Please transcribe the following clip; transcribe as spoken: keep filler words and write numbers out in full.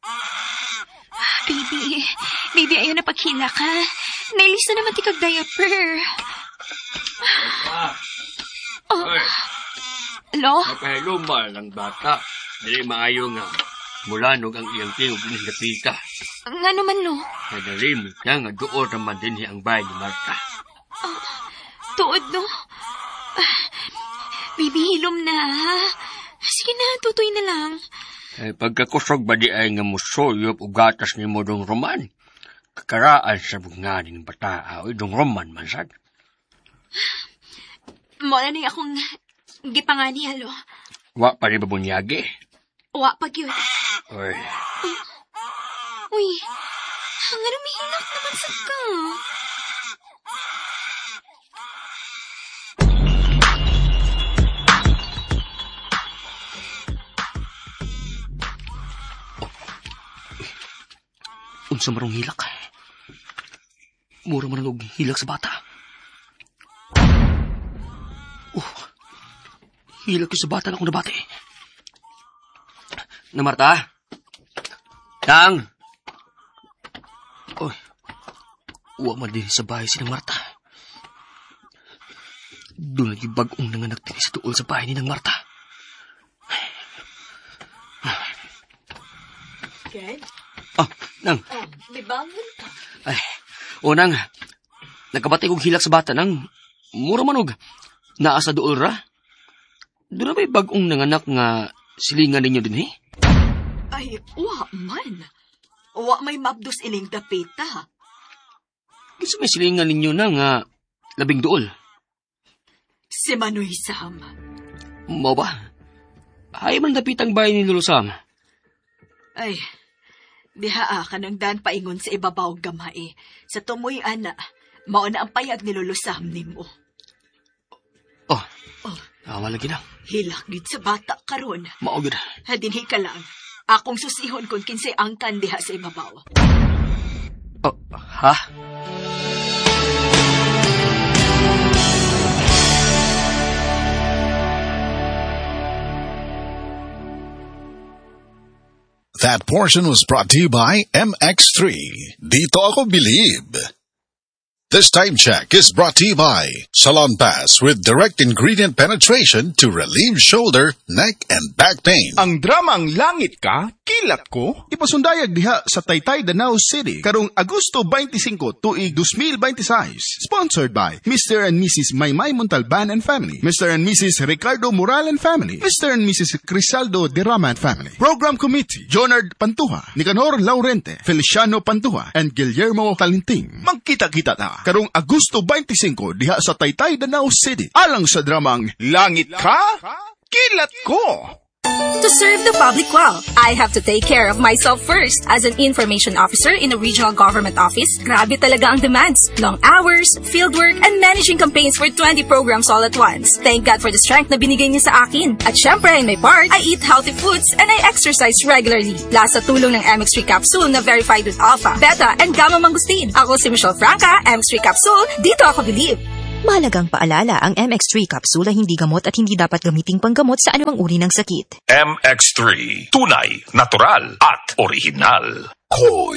Baby, baby, ayaw na paghila ka. Nailisa naman ti kag-diaper. Ah. Oh. Ay. Lo? Nakahilumal ang bata. Dili maayo nga. Mulanog ang iyang tingog din napita. Nga naman, Lo? Nadalimit na nga doon naman din ang bahay ni Marta. Oh, tuod, no? Ah, baby, hilom na, ha? Sige na, tutoy na lang. Ay, pagkakusog ba di ay nga musoyop o gatas ni mo dong Roman? Kakaraan sa bunga ng bata o dong Roman mansad. Mula na akong gipangani, halo. Wa pa rin ba bunyagi? Wa pag yun. Uy. Uy, ang ano may hilak naman sa ka. Unsa marong hilak? Mura man og hilak sa bata. Oh, hilak sa bata na akong nabati. Na Marta? Tang! Oy, uwa man din sa bahay si Nang Marta. Doon lagi bagong nanganak din sa tuol sa bahay ni Nang Marta. Ken? Ah, Nang. Oh, may bangon ka. Ay, o Nang, nagkabati kong hilak sa bata, Nang. Mura manog. Naa sa duol ra. Doon na may bagong nanganak nga silingan ninyo din, eh? Ay, wa man. Wa may mabdos ining dapita. Kasi may silingan ninyo na nga labing duol. Si Manoy Sam. Mo ba? Ay man dapitang bahay ni Lolo Sam. Ay, diha ka nang dan paingon sa ibabaw gamay. Sa tumoy ana, mao na ang payag ni Lolo Sam nimo. Oh, Oh, awa lagi na. hilak gid sa bata karon. Mao gid. Hadinhi ka lang. Akong susihon kung kinsay angkan diha sa ibabaw. Oh, ha? That portion was brought to you by M X three. Dito ako believe. This time check is brought to you by Salon Pass with direct ingredient penetration to relieve shoulder, neck, and back pain. Ang dramang Langit Ka, Kilat Ko, ipasundayag diha sa Taytay, Danau City karong Agosto twenty-five tuig twenty twenty-six. Sponsored by Mister and Missus Maymay Montalban and Family, Mister and Missus Ricardo Moral and Family, Mister and Missus Crisaldo Derrama and Family. Program Committee, Jonard Pantuha, Nicanor Laurente, Feliciano Pantuha, and Guillermo Talinting. Magkita-kita ta karong Agosto twenty-five diha sa Taytay, Danau City. Alang sa dramang Langit Ka, Kilat Ko. To serve the public well, I have to take care of myself first. As an information officer in a regional government office, grabe talaga ang demands. Long hours, fieldwork, and managing campaigns for twenty programs all at once. Thank God for the strength na binigay niya sa akin. At syempre, in my part, I eat healthy foods and I exercise regularly. Plus sa tulong ng M X three capsule na verified with alpha, beta, and gamma mangosteen. Ako si Michelle Franca, M X three capsule, dito ako believe. Mahalagang paalala, ang M X three capsule ay hindi gamot at hindi dapat gamiting panggamot sa anumang uri ng sakit. M X three, tunay, natural, at original. Koy